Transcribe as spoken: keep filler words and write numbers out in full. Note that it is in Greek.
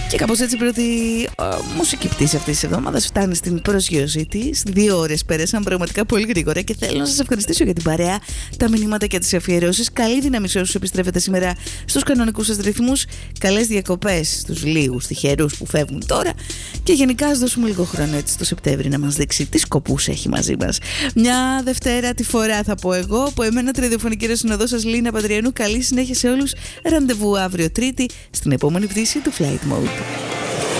Και κάπως έτσι η πρώτη uh, μουσική πτήση αυτής της εβδομάδας φτάνει στην προσγείωσή της. Δύο ώρες πέρασαν πραγματικά πολύ γρήγορα και θέλω να σας ευχαριστήσω για την παρέα, τα μηνύματα και τις αφιερώσεις. Καλή δύναμη σε όσους επιστρέφετε σήμερα στους κανονικούς σας ρυθμούς. Καλές διακοπές στους λίγους τυχερούς που φεύγουν τώρα. Και γενικά ας δώσουμε λίγο χρόνο έτσι το Σεπτέμβρη να μας δείξει τι σκοπούς έχει μαζί μας. Μια Δευτέρα τη φορά θα πω εγώ. Από εμένα τη ραδιοφωνική ρεσυνοδό σας Λίνα Παντριανού. Καλή συνέχεια σε όλους. Ραντεβού αύριο Τρίτη στην επόμενη πτήση του Flight Mode.